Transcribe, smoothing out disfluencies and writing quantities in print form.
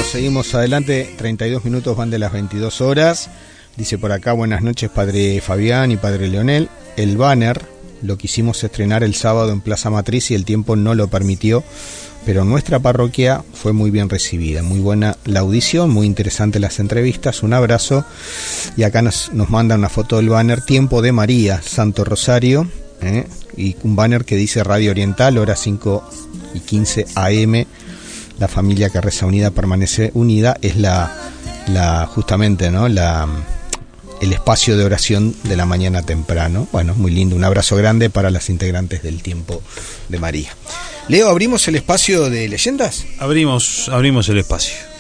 seguimos adelante, 32 minutos van de las 22 horas. Dice por acá, buenas noches padre Fabián y padre Leonel. El banner lo quisimos estrenar el sábado en Plaza Matriz y el tiempo no lo permitió, pero nuestra parroquia fue muy bien recibida, muy buena la audición, muy interesante las entrevistas, un abrazo. Y acá nos manda una foto del banner, Tiempo de María, Santo Rosario, y un banner que dice Radio Oriental, hora 5:15 AM. La familia que reza unida permanece unida, es justamente, ¿no? El espacio de oración de la mañana temprano. Bueno, muy lindo, un abrazo grande para las integrantes del Tiempo de María. Leo, ¿abrimos el espacio de leyendas? Abrimos el espacio.